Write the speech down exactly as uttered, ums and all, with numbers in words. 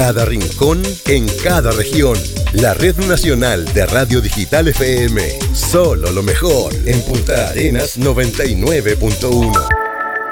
cada rincón, en cada región. La Red Nacional de Radio Digital F M. Solo lo mejor en Punta Arenas noventa y nueve punto uno.